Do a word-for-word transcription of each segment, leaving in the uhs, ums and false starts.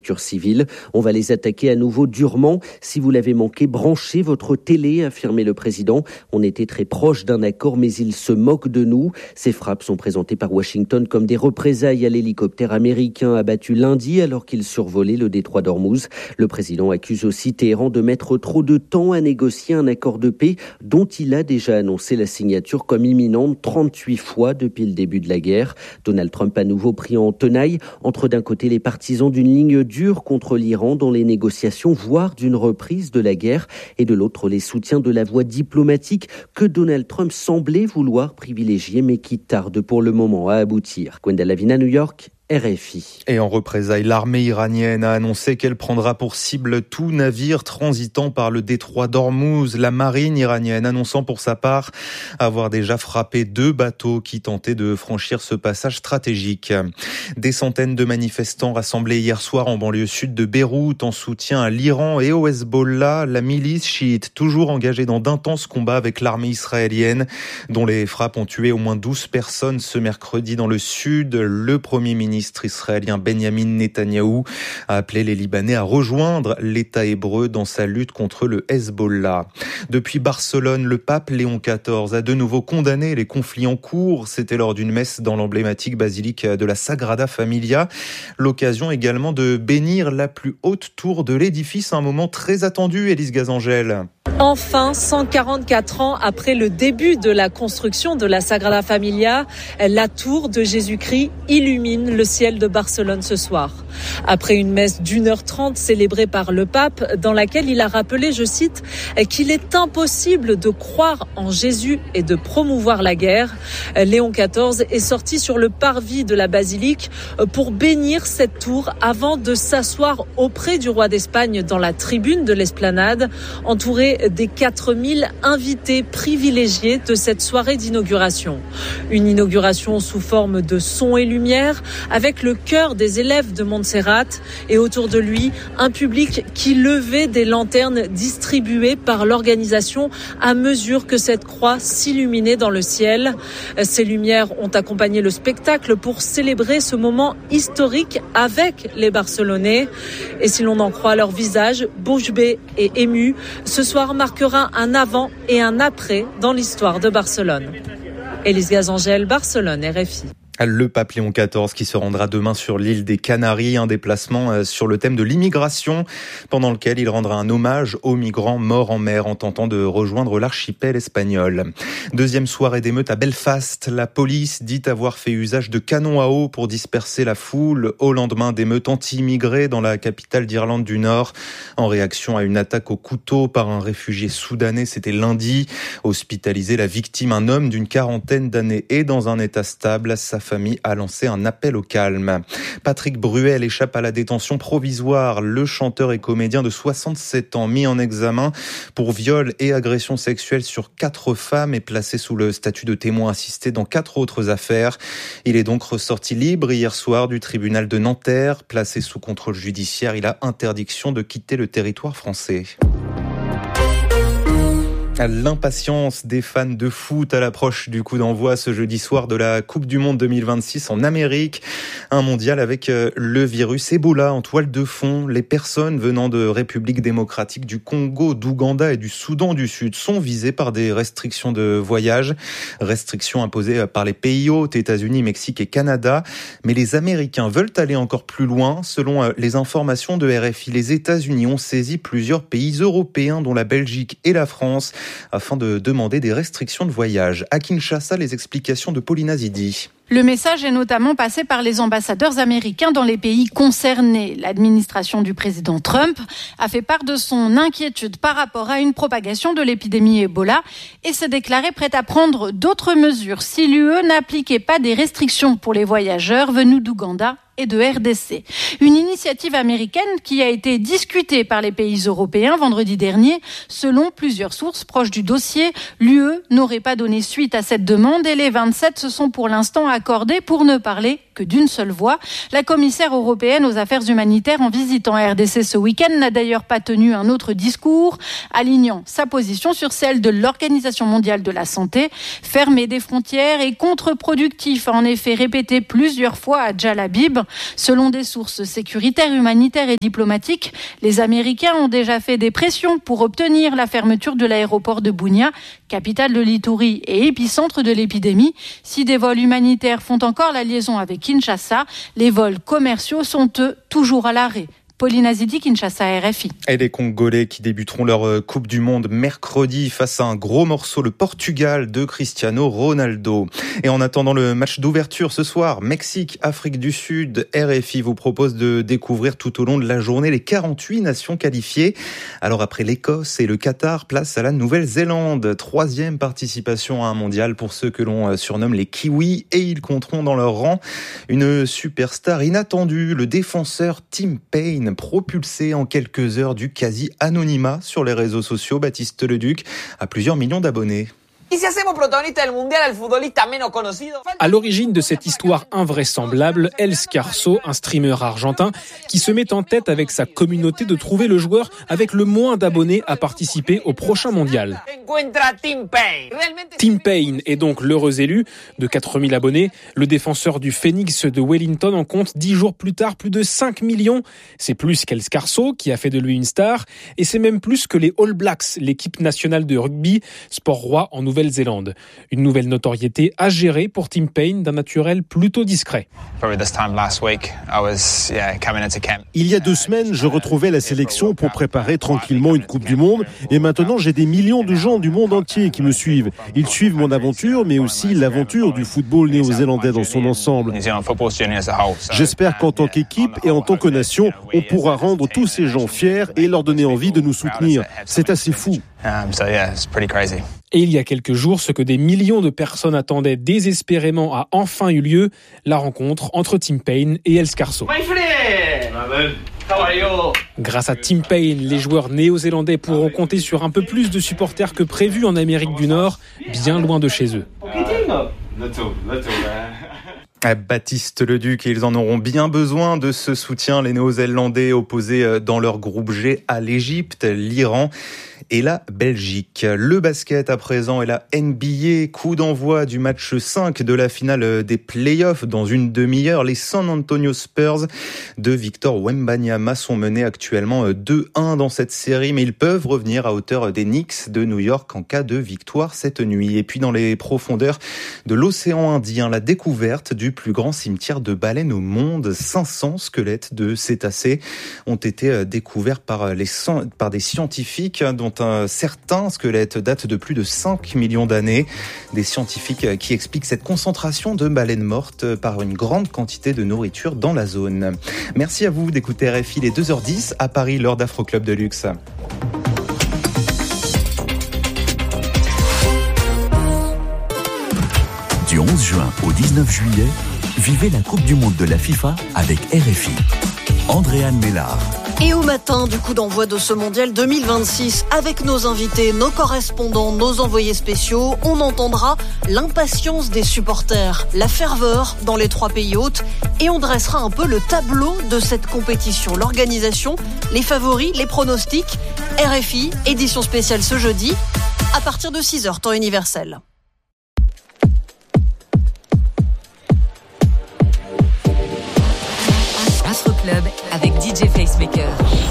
civile. On va les attaquer à nouveau durement. Si vous l'avez manqué, branchez votre télé, a affirmé le président. On était très proche d'un accord, mais il se moque de nous. Ces frappes sont présentées par Washington comme des représailles à l'hélicoptère américain abattu lundi alors qu'il survolait le détroit d'Ormuz. Le président accuse aussi Téhéran de mettre trop de temps à négocier un accord de paix dont il a déjà annoncé la signature comme imminente trente-huit fois depuis le début de la guerre. Donald Trump à nouveau pris en tenaille entre d'un côté les partisans d'une ligne dure contre l'Iran dans les négociations, voire d'une reprise de la guerre, et de l'autre les soutiens de la voie diplomatique que Donald Trump semblait vouloir privilégier, mais qui tarde pour le moment à aboutir. Gwenda Lavina, New York, R F I. Et en représailles, l'armée iranienne a annoncé qu'elle prendra pour cible tout navire transitant par le détroit d'Ormuz. La marine iranienne annonçant pour sa part avoir déjà frappé deux bateaux qui tentaient de franchir ce passage stratégique. Des centaines de manifestants rassemblés hier soir en banlieue sud de Beyrouth en soutien à l'Iran et au Hezbollah, la milice chiite toujours engagée dans d'intenses combats avec l'armée israélienne, dont les frappes ont tué au moins douze personnes ce mercredi dans le sud. Le premier ministre Le ministre israélien Benjamin Netanyahou a appelé les Libanais à rejoindre l'État hébreu dans sa lutte contre le Hezbollah. Depuis Barcelone, le pape Léon quatorze a de nouveau condamné les conflits en cours. C'était lors d'une messe dans l'emblématique basilique de la Sagrada Familia. L'occasion également de bénir la plus haute tour de l'édifice, un moment très attendu, Élise Gazangel. Enfin, cent quarante-quatre ans après le début de la construction de la Sagrada Familia, la tour de Jésus-Christ illumine le ciel de Barcelone ce soir. Après une messe d'une heure trente célébrée par le pape, dans laquelle il a rappelé, je cite, qu'il est impossible de croire en Jésus et de promouvoir la guerre, Léon quatorze est sorti sur le parvis de la basilique pour bénir cette tour avant de s'asseoir auprès du roi d'Espagne dans la tribune de l'Esplanade, entouré des quatre mille invités privilégiés de cette soirée d'inauguration. Une inauguration sous forme de son et lumière, avec le chœur des élèves de Montserrat et autour de lui, un public qui levait des lanternes distribuées par l'organisation à mesure que cette croix s'illuminait dans le ciel. Ces lumières ont accompagné le spectacle pour célébrer ce moment historique avec les Barcelonais. Et si l'on en croit leur visage, bouche bée et ému, ce soir marquera un avant et un après dans l'histoire de Barcelone. Élise Gazangel, Barcelone, R F I. Le pape Léon quatorze qui se rendra demain sur l'île des Canaries, un déplacement sur le thème de l'immigration, pendant lequel il rendra un hommage aux migrants morts en mer en tentant de rejoindre l'archipel espagnol. Deuxième soirée d'émeute à Belfast, la police dit avoir fait usage de canons à eau pour disperser la foule au lendemain d'émeutes anti-immigrés dans la capitale d'Irlande du Nord, en réaction à une attaque au couteau par un réfugié soudanais. C'était lundi. Hospitalisé, la victime, un homme d'une quarantaine d'années, est dans un état stable. Sa famille a lancé un appel au calme. Patrick Bruel échappe à la détention provisoire. Le chanteur et comédien de soixante-sept ans, mis en examen pour viol et agression sexuelle sur quatre femmes, est placé sous le statut de témoin assisté dans quatre autres affaires. Il est donc ressorti libre hier soir du tribunal de Nanterre. Placé sous contrôle judiciaire, il a interdiction de quitter le territoire français. L'impatience des fans de foot à l'approche du coup d'envoi ce jeudi soir de la Coupe du Monde deux mille vingt-six en Amérique. Un mondial avec le virus Ebola en toile de fond. Les personnes venant de République démocratique du Congo, d'Ouganda et du Soudan du Sud sont visées par des restrictions de voyage. Restrictions imposées par les pays hôtes, États-Unis, Mexique et Canada. Mais les Américains veulent aller encore plus loin. Selon les informations de R F I, les États-Unis ont saisi plusieurs pays européens, dont la Belgique et la France, afin de demander des restrictions de voyage. À Kinshasa, les explications de Paulina Zidi. Le message est notamment passé par les ambassadeurs américains dans les pays concernés. L'administration du président Trump a fait part de son inquiétude par rapport à une propagation de l'épidémie Ebola et s'est déclaré prête à prendre d'autres mesures si l'U E n'appliquait pas des restrictions pour les voyageurs venus d'Ouganda et de R D C. Une initiative américaine qui a été discutée par les pays européens vendredi dernier. Selon plusieurs sources proches du dossier, l'U E n'aurait pas donné suite à cette demande et les vingt-sept se sont pour l'instant accordés pour ne parler que d'une seule voix. La commissaire européenne aux affaires humanitaires en visitant R D C ce week-end n'a d'ailleurs pas tenu un autre discours, alignant sa position sur celle de l'Organisation mondiale de la santé. Fermer des frontières est contre-productif, a en effet répété plusieurs fois à Djal Habib. Selon des sources sécuritaires, humanitaires et diplomatiques, les Américains ont déjà fait des pressions pour obtenir la fermeture de l'aéroport de Bounia, capitale de l'Itourie et épicentre de l'épidémie. Si des vols humanitaires font encore la liaison avec Kinshasa, les vols commerciaux sont eux toujours à l'arrêt. Pauline Azidi, Kinshasa, R F I. Et les Congolais qui débuteront leur Coupe du Monde mercredi face à un gros morceau, le Portugal de Cristiano Ronaldo. Et en attendant le match d'ouverture ce soir, Mexique, Afrique du Sud, R F I vous propose de découvrir tout au long de la journée les quarante-huit nations qualifiées. Alors après l'Écosse et le Qatar, place à la Nouvelle-Zélande. Troisième participation à un mondial pour ceux que l'on surnomme les Kiwis. Et ils compteront dans leur rang une superstar inattendue, le défenseur Tim Payne, propulsé en quelques heures du quasi-anonymat sur les réseaux sociaux. Baptiste Leduc a plusieurs millions d'abonnés. À l'origine de cette histoire invraisemblable, El Scarso, un streamer argentin, qui se met en tête avec sa communauté de trouver le joueur avec le moins d'abonnés à participer au prochain mondial. Tim Payne est donc l'heureux élu. De quatre mille abonnés, le défenseur du Phoenix de Wellington en compte dix jours plus tard plus de cinq millions. C'est plus qu'El Scarso, qui a fait de lui une star, et c'est même plus que les All Blacks, l'équipe nationale de rugby, sport roi en Nouvelle-Zélande. Une nouvelle notoriété à gérer pour Tim Payne, d'un naturel plutôt discret. Il y a deux semaines, je retrouvais la sélection pour préparer tranquillement une Coupe du Monde, et maintenant j'ai des millions de gens du monde entier qui me suivent. Ils suivent mon aventure, mais aussi l'aventure du football néo-zélandais dans son ensemble. J'espère qu'en tant qu'équipe et en tant que nation, on pourra rendre tous ces gens fiers et leur donner envie de nous soutenir. C'est assez fou. Et il y a quelques jours, ce que des millions de personnes attendaient désespérément a enfin eu lieu, la rencontre entre Tim Payne et El Scarso. Grâce à Tim Payne, les joueurs néo-zélandais pourront compter sur un peu plus de supporters que prévu en Amérique du Nord, bien loin de chez eux. Baptiste Leduc, et ils en auront bien besoin de ce soutien, les Néo-Zélandais opposés dans leur groupe G à l'Égypte, l'Iran et la Belgique. Le basket à présent et la N B A, coup d'envoi du match cinq de la finale des playoffs dans une demi-heure. Les San Antonio Spurs de Victor Wembanyama sont menés actuellement deux un dans cette série, mais ils peuvent revenir à hauteur des Knicks de New York en cas de victoire cette nuit. Et puis dans les profondeurs de l'océan Indien, la découverte du plus grand cimetière de baleines au monde. cinq cents squelettes de cétacés ont été découverts par, les, par des scientifiques, dont un, certains squelettes datent de plus de cinq millions d'années. Des scientifiques qui expliquent cette concentration de baleines mortes par une grande quantité de nourriture dans la zone. Merci à vous d'écouter R F I, les deux heures dix à Paris, l'heure d'Afro Club de Luxe. Du onze juin au dix-neuf juillet, vivez la Coupe du Monde de la FIFA avec R F I. Andréane Mélard. Et au matin du coup d'envoi de ce mondial deux mille vingt-six, avec nos invités, nos correspondants, nos envoyés spéciaux, on entendra l'impatience des supporters, la ferveur dans les trois pays hôtes, et on dressera un peu le tableau de cette compétition, l'organisation, les favoris, les pronostics. R F I, édition spéciale ce jeudi, à partir de six heures, temps universel. Afro Club avec D J Facemaker.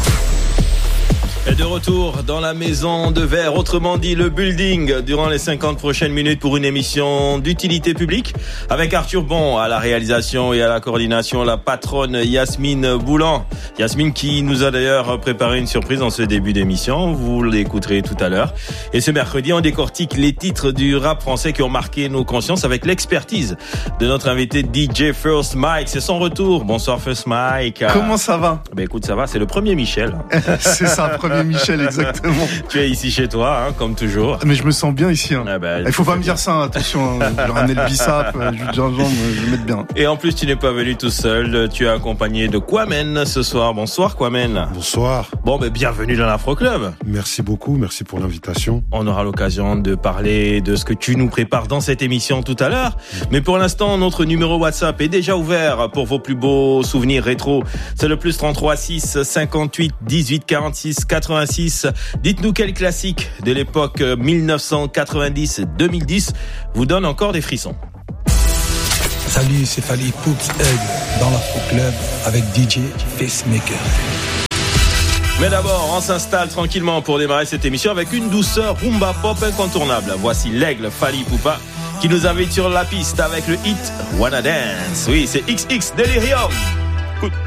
Et de retour dans la maison de verre, autrement dit le building, durant les cinquante prochaines minutes pour une émission d'utilité publique avec Arthur Bon à la réalisation et à la coordination, la patronne Yasmine Boulan. Yasmine qui nous a d'ailleurs préparé une surprise en ce début d'émission, vous l'écouterez tout à l'heure. Et ce mercredi, on décortique les titres du rap français qui ont marqué nos consciences avec l'expertise de notre invité D J First Mike. C'est son retour. Bonsoir First Mike. Comment ça va? Ben écoute, ça va, c'est le premier Michel. C'est ça, le premier Fabien Michel, exactement. Tu es ici chez toi, hein, comme toujours. Mais je me sens bien ici. Hein. Ah bah, il faut pas me dire ça, hein, attention. Hein. Je vais ramener le bissap, le jus de gingembre, je vais me mettre bien. Et en plus, tu n'es pas venu tout seul. Tu es accompagné de Kwame ce soir. Bonsoir, Kwame. Bonsoir. Bon, ben, bienvenue dans l'Afro Club. Merci beaucoup, merci pour l'invitation. On aura l'occasion de parler de ce que tu nous prépares dans cette émission tout à l'heure. Mais pour l'instant, notre numéro WhatsApp est déjà ouvert pour vos plus beaux souvenirs rétro. C'est le plus trente-trois six cinquante-huit dix-huit quarante-six quatre-vingt-six. Dites-nous quel classique de l'époque dix-neuf cent quatre-vingt-dix deux mille dix vous donne encore des frissons. Salut, c'est Fally Poups Egg dans l'Afro Club avec D J Facemaker. Mais d'abord, on s'installe tranquillement pour démarrer cette émission avec une douceur rumba pop incontournable. Voici l'aigle Fally Poupa qui nous invite sur la piste avec le hit Wanna Dance. Oui, c'est X X Delirium. Écoute.